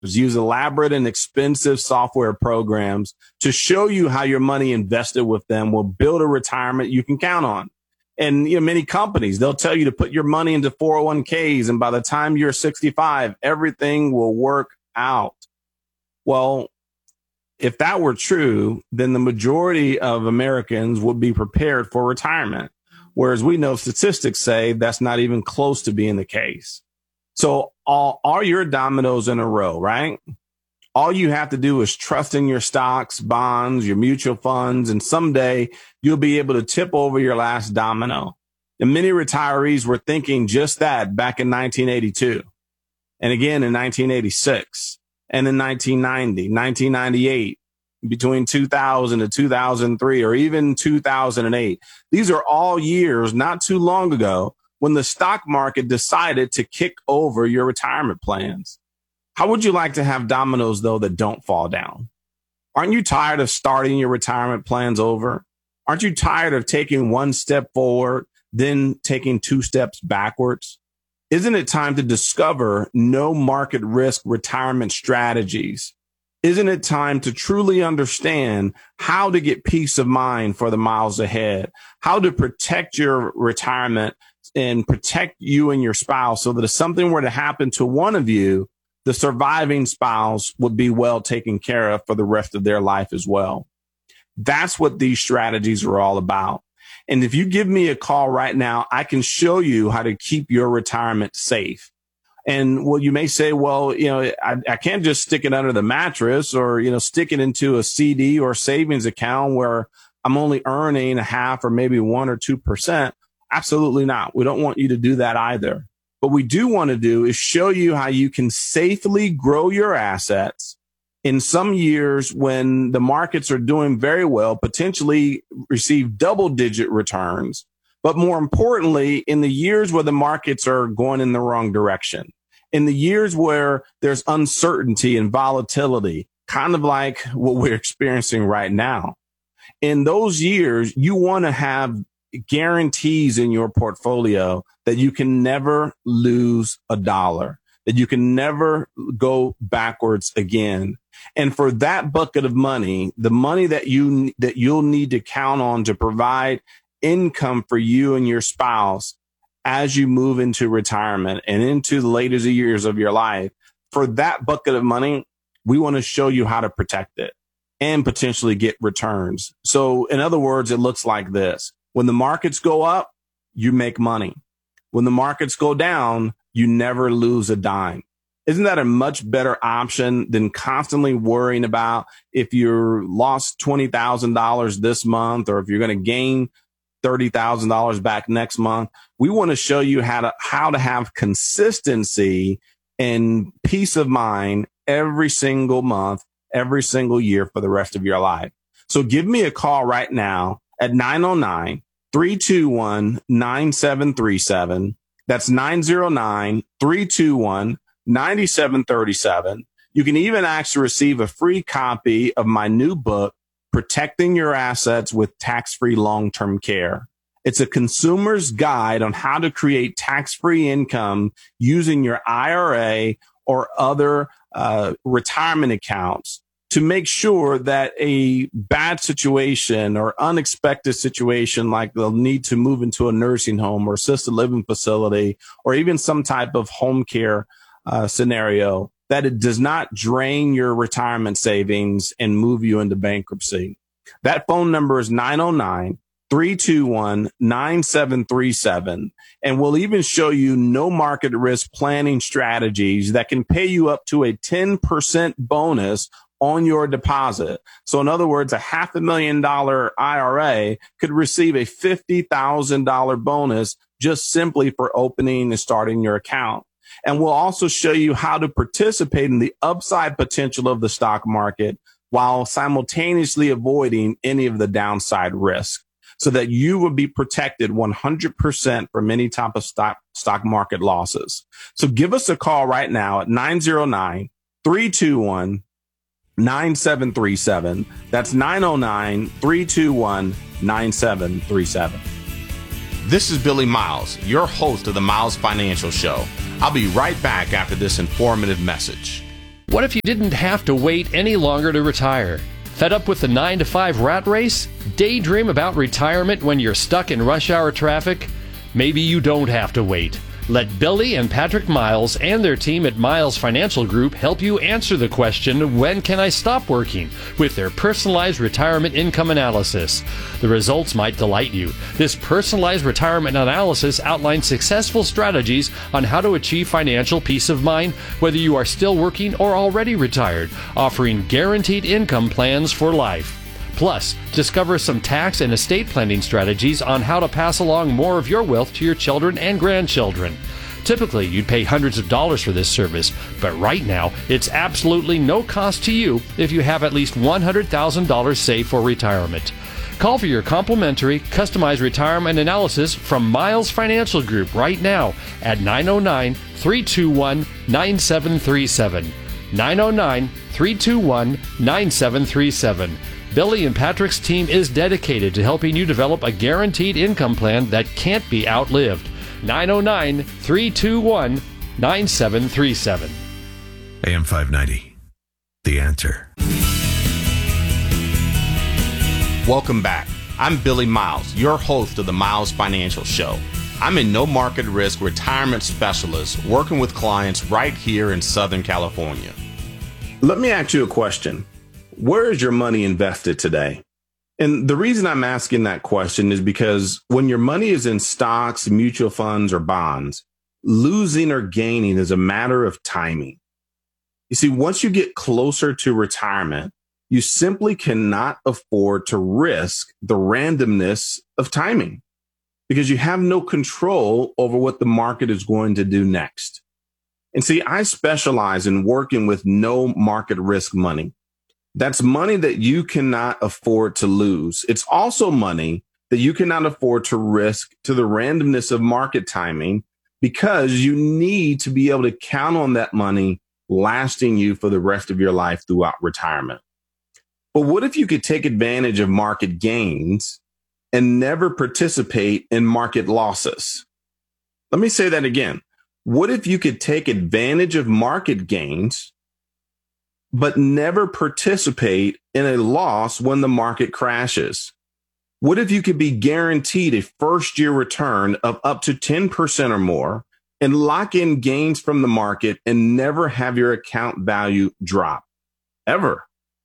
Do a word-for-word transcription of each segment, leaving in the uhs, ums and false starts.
use elaborate and expensive software programs to show you how your money invested with them will build a retirement you can count on. And you know, many companies, they'll tell you to put your money into four oh one k's, and by the time you're sixty-five, everything will work out. Well, if that were true, then the majority of Americans would be prepared for retirement. Whereas we know statistics say that's not even close to being the case. So all, all your dominoes in a row, right? All you have to do is trust in your stocks, bonds, your mutual funds, and someday you'll be able to tip over your last domino. And many retirees were thinking just that back in nineteen eighty-two, and again in nineteen eighty-six, and in nineteen ninety, nineteen ninety-eight, between two thousand and two thousand three, or even two thousand eight. These are all years not too long ago when the stock market decided to kick over your retirement plans. How would you like to have dominoes, though, that don't fall down? Aren't you tired of starting your retirement plans over? Aren't you tired of taking one step forward, then taking two steps backwards? Isn't it time to discover no market risk retirement strategies? Isn't it time to truly understand how to get peace of mind for the miles ahead, how to protect your retirement and protect you and your spouse so that if something were to happen to one of you, the surviving spouse would be well taken care of for the rest of their life as well? That's what these strategies are all about. And if you give me a call right now, I can show you how to keep your retirement safe. And well, you may say, well, you know, I, I can't just stick it under the mattress or, you know, stick it into a C D or savings account where I'm only earning a half or maybe one or two percent. Absolutely not. We don't want you to do that either. What we do want to do is show you how you can safely grow your assets in some years when the markets are doing very well, potentially receive double digit returns. But more importantly, in the years where the markets are going in the wrong direction, in the years where there's uncertainty and volatility, kind of like what we're experiencing right now, in those years, you want to have guarantees in your portfolio that you can never lose a dollar, that you can never go backwards again. And for that bucket of money, the money that you that you'll need to count on to provide income for you and your spouse as you move into retirement and into the later years of your life, for that bucket of money, we want to show you how to protect it and potentially get returns. So in other words, it looks like this. When the markets go up, you make money. When the markets go down, you never lose a dime. Isn't that a much better option than constantly worrying about if you lost twenty thousand dollars this month or if you're going to gain thirty thousand dollars back next month? We want to show you how to, how to have consistency and peace of mind every single month, every single year for the rest of your life. So give me a call right now at nine oh nine, three two one, nine seven three seven. That's nine oh nine, three two one, nine seven three seven. You can even actually receive a free copy of my new book, Protecting Your Assets with Tax-Free Long-Term Care. It's a consumer's guide on how to create tax-free income using your I R A or other uh, retirement accounts to make sure that a bad situation or unexpected situation, like they'll need to move into a nursing home or assisted living facility, or even some type of home care uh, scenario, that it does not drain your retirement savings and move you into bankruptcy. That phone number is nine oh nine, three two one, nine seven three seven. And we'll even show you no market risk planning strategies that can pay you up to a ten percent bonus on your deposit. So in other words, a half a million dollar I R A could receive a fifty thousand dollars bonus just simply for opening and starting your account. And we'll also show you how to participate in the upside potential of the stock market while simultaneously avoiding any of the downside risk so that you will be protected one hundred percent from any type of stock, stock market losses. So give us a call right now at nine oh nine, three two one, nine seven three seven. That's nine oh nine, three two one, nine seven three seven. This is Billy Miles, your host of the Miles Financial Show. I'll be right back after this informative message. What if you didn't have to wait any longer to retire? Fed up with the nine to five rat race? Daydream about retirement when you're stuck in rush hour traffic? Maybe you don't have to wait. Let Billy and Patrick Miles and their team at Miles Financial Group help you answer the question, when can I stop working? With their personalized retirement income analysis. The results might delight you. This personalized retirement analysis outlines successful strategies on how to achieve financial peace of mind, whether you are still working or already retired, offering guaranteed income plans for life. Plus, discover some tax and estate planning strategies on how to pass along more of your wealth to your children and grandchildren. Typically, you'd pay hundreds of dollars for this service, but right now, it's absolutely no cost to you if you have at least one hundred thousand dollars saved for retirement. Call for your complimentary, customized retirement analysis from Miles Financial Group right now at nine oh nine, three two one, nine seven three seven. nine oh nine, three two one, nine seven three seven. Billy and Patrick's team is dedicated to helping you develop a guaranteed income plan that can't be outlived. nine oh nine, three two one, nine seven three seven. A M five ninety, The Answer. Welcome back. I'm Billy Miles, your host of the Miles Financial Show. I'm a no market risk retirement specialist working with clients right here in Southern California. Let me ask you a question. Where is your money invested today? And the reason I'm asking that question is because when your money is in stocks, mutual funds, or bonds, losing or gaining is a matter of timing. You see, once you get closer to retirement, you simply cannot afford to risk the randomness of timing because you have no control over what the market is going to do next. And see, I specialize in working with no market risk money. That's money that you cannot afford to lose. It's also money that you cannot afford to risk to the randomness of market timing because you need to be able to count on that money lasting you for the rest of your life throughout retirement. But what if you could take advantage of market gains and never participate in market losses? Let me say that again. What if you could take advantage of market gains but never participate in a loss when the market crashes? What if you could be guaranteed a first year return of up to ten percent or more and lock in gains from the market and never have your account value drop? Ever.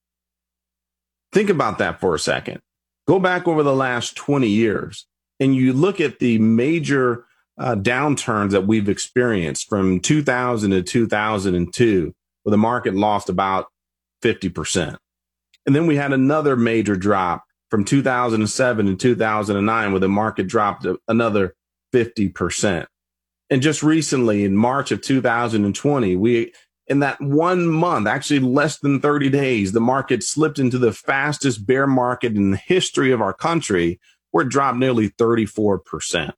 Think about that for a second. Go back over the last twenty years and you look at the major uh, downturns that we've experienced from two thousand to two thousand two. Where the market lost about fifty percent. And then we had another major drop from two thousand seven to two thousand nine, where the market dropped another fifty percent. And just recently, in March of two thousand twenty, we, in that one month, actually less than thirty days, the market slipped into the fastest bear market in the history of our country, where it dropped nearly thirty-four percent.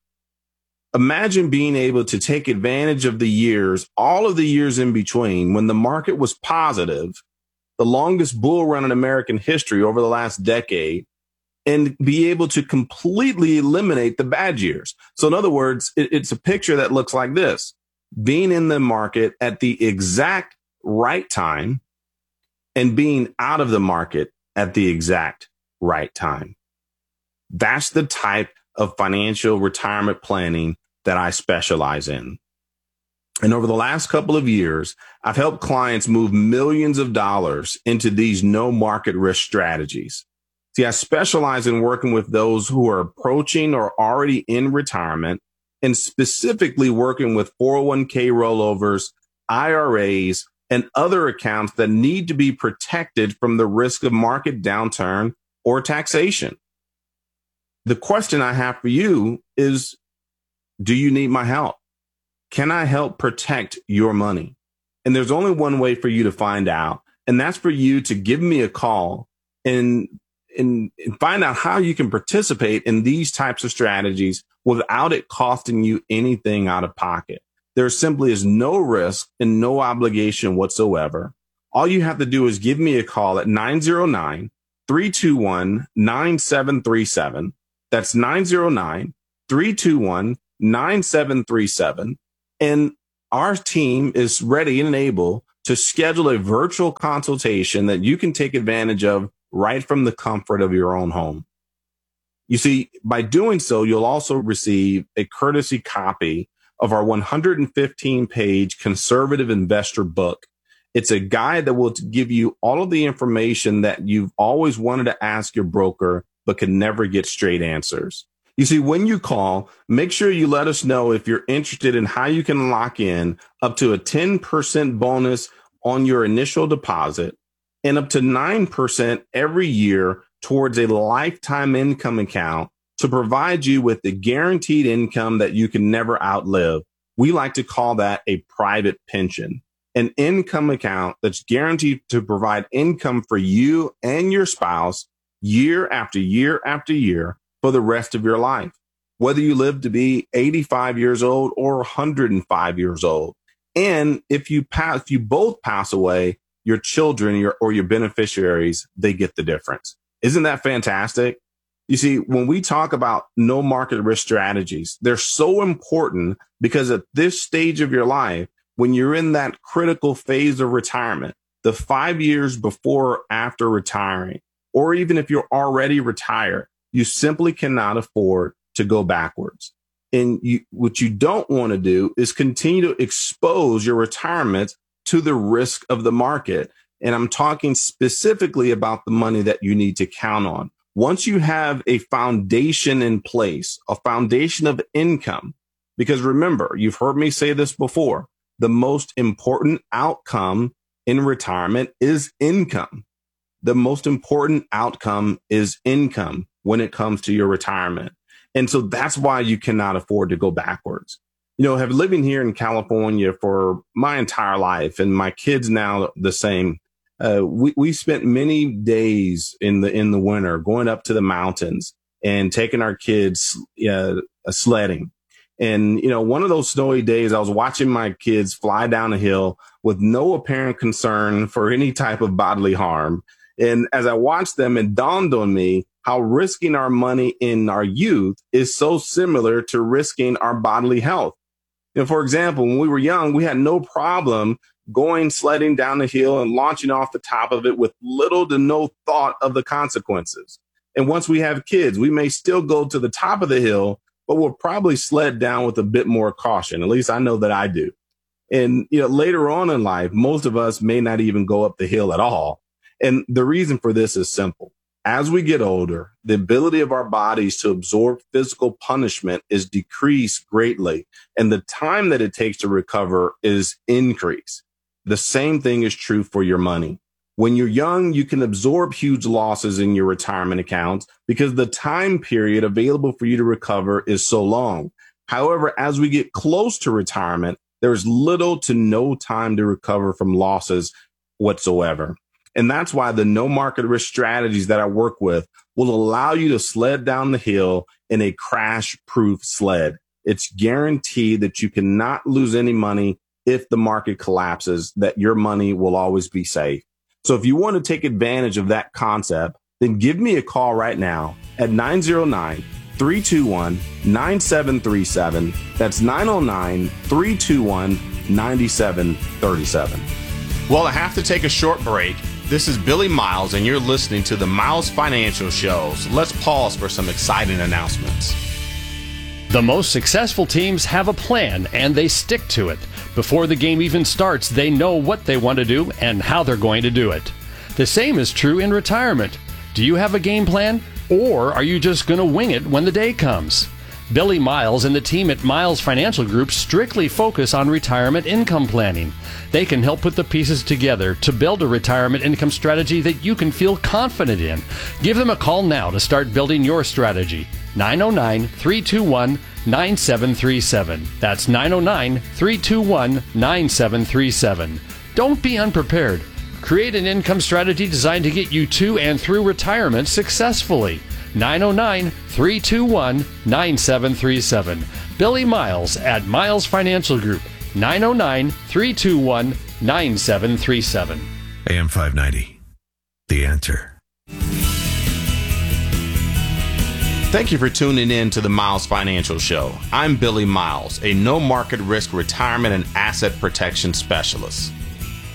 Imagine being able to take advantage of the years, all of the years in between, when the market was positive, the longest bull run in American history over the last decade, and be able to completely eliminate the bad years. So in other words, it, it's a picture that looks like this: being in the market at the exact right time and being out of the market at the exact right time. That's the type of financial retirement planning that I specialize in. And over the last couple of years, I've helped clients move millions of dollars into these no market risk strategies. See, I specialize in working with those who are approaching or already in retirement, and specifically working with four oh one k rollovers, I R As, and other accounts that need to be protected from the risk of market downturn or taxation. The question I have for you is, do you need my help? Can I help protect your money? And there's only one way for you to find out, and that's for you to give me a call and, and, and find out how you can participate in these types of strategies without it costing you anything out of pocket. There simply is no risk and no obligation whatsoever. All you have to do is give me a call at nine oh nine, three two one, nine seven three seven. That's nine oh nine, three two one, nine seven three seven. And our team is ready and able to schedule a virtual consultation that you can take advantage of right from the comfort of your own home. You see, by doing so, you'll also receive a courtesy copy of our one hundred fifteen page conservative investor book. It's a guide that will give you all of the information that you've always wanted to ask your broker, but could never get straight answers. You see, when you call, make sure you let us know if you're interested in how you can lock in up to a ten percent bonus on your initial deposit and up to nine percent every year towards a lifetime income account to provide you with the guaranteed income that you can never outlive. We like to call that a private pension, an income account that's guaranteed to provide income for you and your spouse year after year after year for the rest of your life, whether you live to be eighty-five years old or one hundred five years old. And if you pass, if you both pass away, your children your, or your beneficiaries, they get the difference. Isn't that fantastic? You see, when we talk about no market risk strategies, they're so important because at this stage of your life, when you're in that critical phase of retirement, the five years before or after retiring, or even if you're already retired, you simply cannot afford to go backwards. And you, what you don't want to do is continue to expose your retirement to the risk of the market. And I'm talking specifically about the money that you need to count on. Once you have a foundation in place, a foundation of income, because remember, you've heard me say this before, the most important outcome in retirement is income. The most important outcome is income when it comes to your retirement. And so that's why you cannot afford to go backwards. You know, have living here in California for my entire life and my kids now the same. Uh, we, we spent many days in the, in the winter going up to the mountains and taking our kids, uh, sledding. And, you know, one of those snowy days, I was watching my kids fly down a hill with no apparent concern for any type of bodily harm. And as I watched them, it dawned on me how risking our money in our youth is so similar to risking our bodily health. You know, for example, when we were young, we had no problem going sledding down the hill and launching off the top of it with little to no thought of the consequences. And once we have kids, we may still go to the top of the hill, but we'll probably sled down with a bit more caution. At least I know that I do. And, you know, later on in life, most of us may not even go up the hill at all. And the reason for this is simple. As we get older, the ability of our bodies to absorb physical punishment is decreased greatly, and the time that it takes to recover is increased. The same thing is true for your money. When you're young, you can absorb huge losses in your retirement accounts because the time period available for you to recover is so long. However, as we get close to retirement, there's little to no time to recover from losses whatsoever. And that's why the no market risk strategies that I work with will allow you to sled down the hill in a crash-proof sled. It's guaranteed that you cannot lose any money if the market collapses, that your money will always be safe. So if you want to take advantage of that concept, then give me a call right now at nine oh nine, three two one, nine seven three seven. That's nine oh nine, three two one, nine seven three seven. Well, I have to take a short break. This is Billy Miles, and you're listening to the Miles Financial Show. So let's pause for some exciting announcements. The most successful teams have a plan, and they stick to it. Before the game even starts, they know what they want to do and how they're going to do it. The same is true in retirement. Do you have a game plan, or are you just going to wing it when the day comes? Billy Miles and the team at Miles Financial Group strictly focus on retirement income planning. They can help put the pieces together to build a retirement income strategy that you can feel confident in. Give them a call now to start building your strategy. nine oh nine, three two one, nine seven three seven. That's nine oh nine, three two one, nine seven three seven. Don't be unprepared. Create an income strategy designed to get you to and through retirement successfully. nine oh nine, three two one, nine seven three seven. Billy Miles at Miles Financial Group. nine oh nine, three two one, nine seven three seven. A M five ninety. The Answer. Thank you for tuning in to the Miles Financial Show. I'm Billy Miles, a no market risk retirement and asset protection specialist.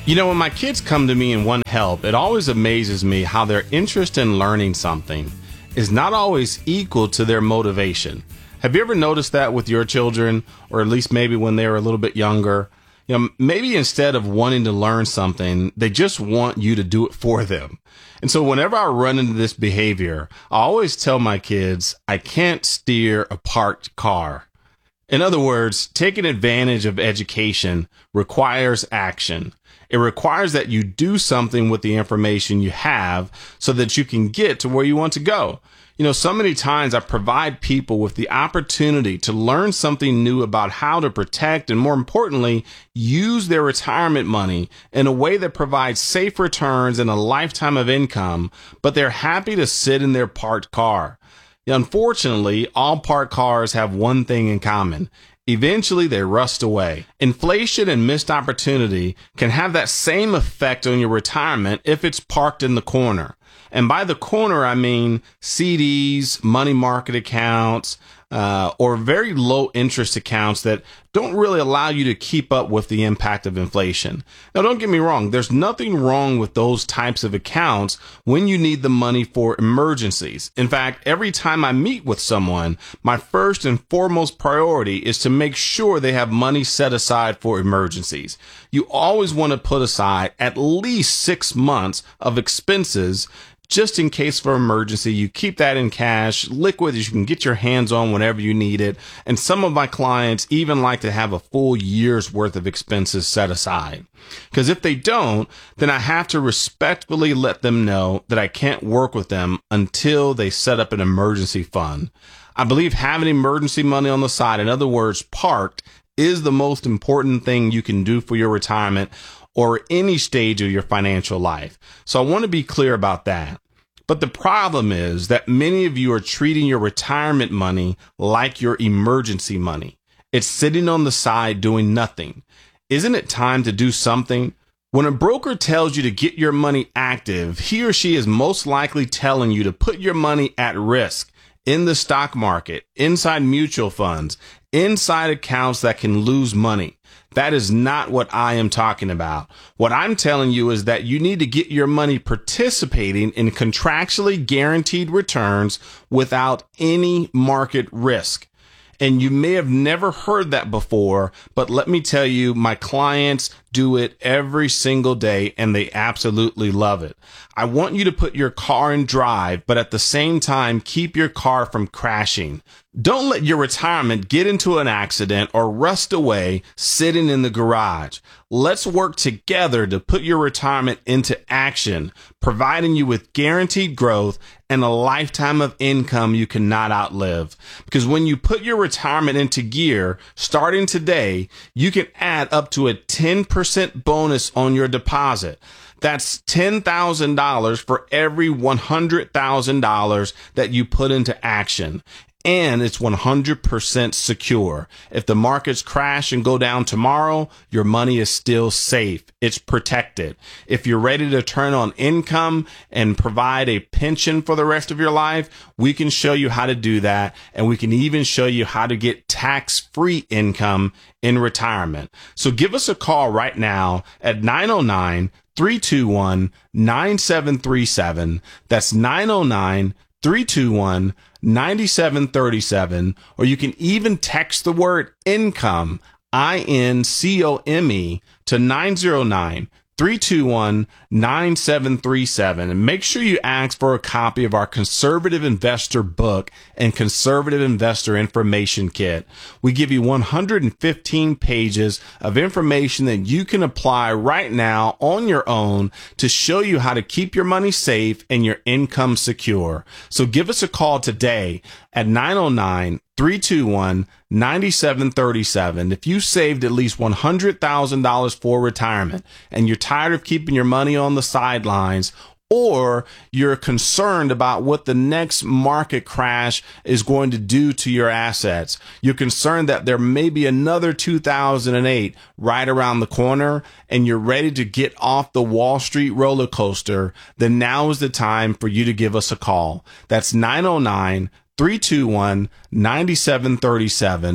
You know, when my kids come to me and want help, it always amazes me how their interest in learning something is not always equal to their motivation. Have you ever noticed that with your children, or at least maybe when they were a little bit younger? You know, maybe instead of wanting to learn something, they just want you to do it for them. And so whenever I run into this behavior, I always tell my kids, I can't steer a parked car. In other words, taking advantage of education requires action. It requires that you do something with the information you have so that you can get to where you want to go. You know, so many times I provide people with the opportunity to learn something new about how to protect and, more importantly, use their retirement money in a way that provides safe returns and a lifetime of income, but they're happy to sit in their parked car. Unfortunately, all parked cars have one thing in common. Eventually, they rust away. Inflation and missed opportunity can have that same effect on your retirement if it's parked in the corner. And by the corner, I mean C Ds, money market accounts, uh, or very low interest accounts that don't really allow you to keep up with the impact of inflation. Now, don't get me wrong. There's nothing wrong with those types of accounts when you need the money for emergencies. In fact, every time I meet with someone, my first and foremost priority is to make sure they have money set aside for emergencies. You always want to put aside at least six months of expenses just in case for emergency. You keep that in cash, liquid, that you can get your hands on whenever you need it. And some of my clients even like to have a full year's worth of expenses set aside. Because if they don't, then I have to respectfully let them know that I can't work with them until they set up an emergency fund. I believe having emergency money on the side, in other words, parked, is the most important thing you can do for your retirement or any stage of your financial life. So I want to be clear about that. But the problem is that many of you are treating your retirement money like your emergency money. It's sitting on the side doing nothing. Isn't it time to do something? When a broker tells you to get your money active, he or she is most likely telling you to put your money at risk in the stock market, inside mutual funds, inside accounts that can lose money. That is not what I am talking about. What I'm telling you is that you need to get your money participating in contractually guaranteed returns without any market risk. And you may have never heard that before, but let me tell you, my clients do it every single day and they absolutely love it. I want you to put your car in drive, but at the same time, keep your car from crashing. Don't let your retirement get into an accident or rust away sitting in the garage. Let's work together to put your retirement into action, providing you with guaranteed growth and a lifetime of income you cannot outlive. Because when you put your retirement into gear, starting today, you can add up to a ten percent bonus on your deposit. That's ten thousand dollars for every one hundred thousand dollars that you put into action. And it's one hundred percent secure. If the markets crash and go down tomorrow, your money is still safe. It's protected. If you're ready to turn on income and provide a pension for the rest of your life, we can show you how to do that. And we can even show you how to get tax-free income in retirement. So give us a call right now at nine oh nine, three two one, nine seven three seven. That's nine oh nine, three two one, nine seven three seven, or you can even text the word income, I N C O M E, to nine oh nine, three two one, nine seven three seven. And make sure you ask for a copy of our Conservative Investor book and Conservative Investor Information Kit. We give you one hundred fifteen pages of information that you can apply right now on your own to show you how to keep your money safe and your income secure. So give us a call today at nine oh nine, three two one, nine seven three seven. If you saved at least one hundred thousand dollars for retirement and you're tired of keeping your money on the sidelines, or you're concerned about what the next market crash is going to do to your assets, you're concerned that there may be another two thousand eight right around the corner, and you're ready to get off the Wall Street roller coaster, then now is the time for you to give us a call. That's nine oh nine, three two one, nine seven three seven.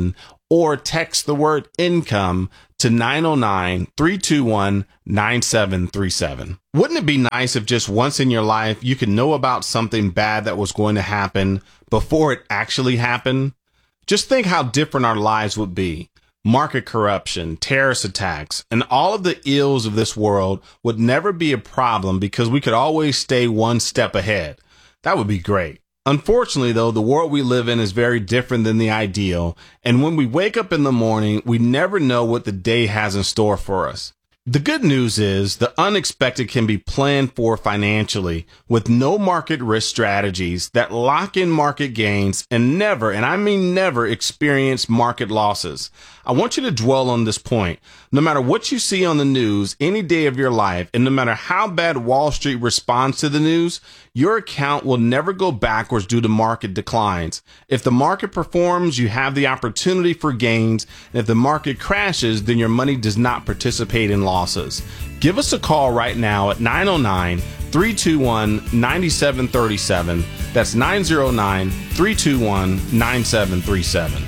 or text the word income to nine oh nine, three two one, nine seven three seven. Wouldn't it be nice if just once in your life you could know about something bad that was going to happen before it actually happened? Just think how different our lives would be. Market corruption, terrorist attacks, and all of the ills of this world would never be a problem because we could always stay one step ahead. That would be great. Unfortunately, though, the world we live in is very different than the ideal, and when we wake up in the morning, we never know what the day has in store for us. The good news is the unexpected can be planned for financially with no market risk strategies that lock in market gains and never, and I mean never, experience market losses. I want you to dwell on this point. No matter what you see on the news any day of your life, and no matter how bad Wall Street responds to the news, your account will never go backwards due to market declines. If the market performs, you have the opportunity for gains, and if the market crashes, then your money does not participate in losses. Give us a call right now at nine oh nine, three two one, nine seven three seven. That's nine oh nine, three two one, nine seven three seven.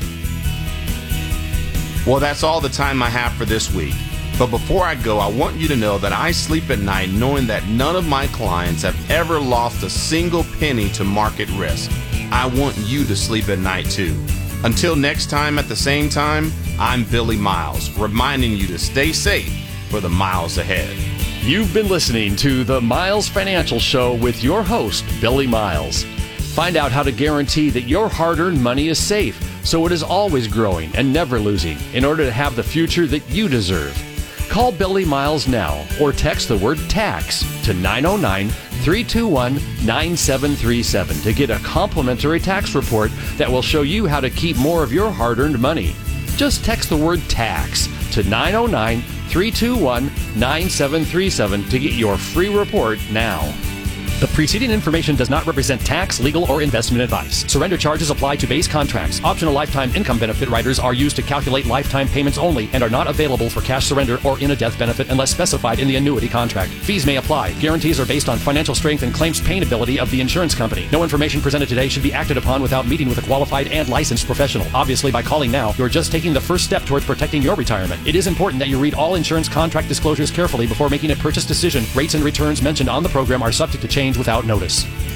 Well, that's all the time I have for this week. But before I go, I want you to know that I sleep at night knowing that none of my clients have ever lost a single penny to market risk. I want you to sleep at night too. Until next time at the same time, I'm Billy Miles, reminding you to stay safe for the miles ahead. You've been listening to the Miles Financial Show with your host, Billy Miles. Find out how to guarantee that your hard-earned money is safe, so it is always growing and never losing in order to have the future that you deserve. Call Billy Miles now or text the word tax to nine oh nine, three two one, nine seven three seven to get a complimentary tax report that will show you how to keep more of your hard-earned money. Just text the word tax to nine oh nine, three two one, nine seven three seven to get your free report now. The preceding information does not represent tax, legal, or investment advice. Surrender charges apply to base contracts. Optional lifetime income benefit riders are used to calculate lifetime payments only and are not available for cash surrender or in a death benefit unless specified in the annuity contract. Fees may apply. Guarantees are based on financial strength and claims paying ability of the insurance company. No information presented today should be acted upon without meeting with a qualified and licensed professional. Obviously, by calling now, you're just taking the first step towards protecting your retirement. It is important that you read all insurance contract disclosures carefully before making a purchase decision. Rates and returns mentioned on the program are subject to change without notice.